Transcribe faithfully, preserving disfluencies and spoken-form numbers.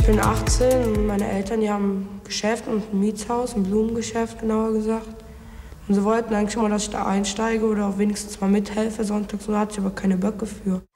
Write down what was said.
Ich bin achtzehn und meine Eltern, die haben ein Geschäft und ein Mietshaus, ein Blumengeschäft genauer gesagt. Und sie wollten eigentlich mal, dass ich da einsteige oder auch wenigstens mal mithelfe sonntags, so hatte ich aber keine Böcke für.